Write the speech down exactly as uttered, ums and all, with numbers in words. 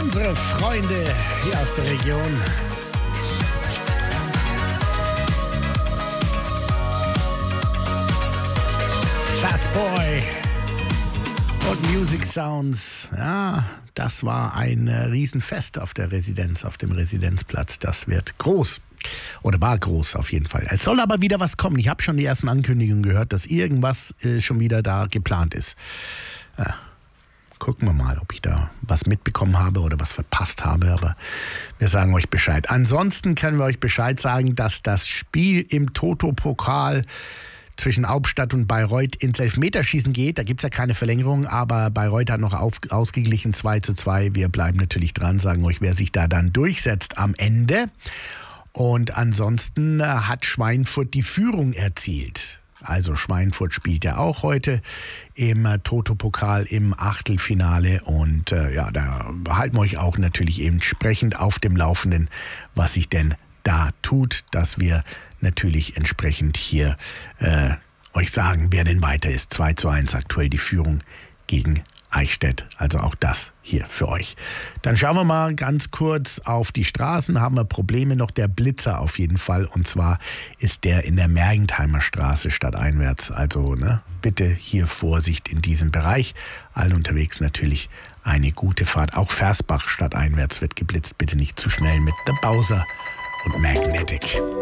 unsere Freunde hier aus der Region. Fastboy und Music Sounds. Ja, das war ein äh, Riesenfest auf der Residenz, auf dem Residenzplatz. Das wird groß. Oder war groß auf jeden Fall. Es soll aber wieder was kommen. Ich habe schon die ersten Ankündigungen gehört, dass irgendwas äh, schon wieder da geplant ist. Ja, gucken wir mal, ob ich da was mitbekommen habe oder was verpasst habe. Aber wir sagen euch Bescheid. Ansonsten können wir euch Bescheid sagen, dass das Spiel im Toto-Pokal zwischen Hauptstadt und Bayreuth ins Elfmeterschießen geht. Da gibt es ja keine Verlängerung, aber Bayreuth hat noch auf, ausgeglichen zwei zu zwei. Wir bleiben natürlich dran, sagen euch, wer sich da dann durchsetzt am Ende. Und ansonsten hat Schweinfurt die Führung erzielt. Also Schweinfurt spielt ja auch heute im Toto-Pokal im Achtelfinale. Und äh, ja, da halten wir euch auch natürlich entsprechend auf dem Laufenden, was sich denn da tut, dass wir natürlich entsprechend hier äh, euch sagen, wer denn weiter ist. zwei zu eins aktuell die Führung gegen Eichstätt. Also auch das hier für euch. Dann schauen wir mal ganz kurz auf die Straßen. Haben wir Probleme noch? Der Blitzer auf jeden Fall. Und zwar ist der in der Mergentheimer Straße stadteinwärts. Also ne, bitte hier Vorsicht in diesem Bereich. Allen unterwegs natürlich eine gute Fahrt. Auch Versbach stadteinwärts wird geblitzt. Bitte nicht zu schnell mit der Bowser und Magnetic.